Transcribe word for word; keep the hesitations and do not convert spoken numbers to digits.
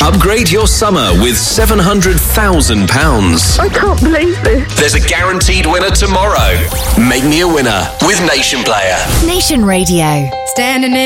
Upgrade your summer with seven hundred thousand pounds. I can't believe this. There's a guaranteed winner tomorrow. Make me a winner with Nation Player. Nation Radio. Standing in